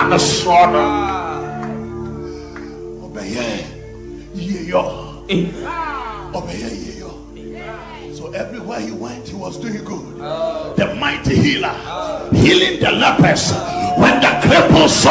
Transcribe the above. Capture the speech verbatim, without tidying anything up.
and the sword. So everywhere he went, he was doing good. The mighty healer, healing the lepers. When the cripples saw